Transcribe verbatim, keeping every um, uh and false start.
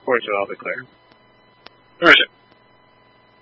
forward to it, I'll be clear. Where is it?